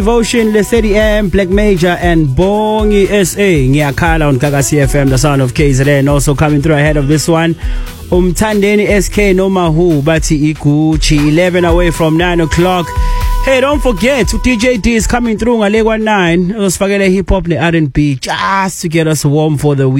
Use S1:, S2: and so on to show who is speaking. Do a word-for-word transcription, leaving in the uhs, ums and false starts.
S1: Devotion, Lesedi M, Black Major, and Bongi S A. Ngiyakhala on Gagasi F M, the sound of K Z N. Also coming through ahead of this one, Umthandeni S K Noma Who, Bati Iguchi, eleven away from nine o'clock. Hey, don't forget, D J D is coming through Ngalegwa nine. Usifakele hip hop le R and B just to get us warm for the week.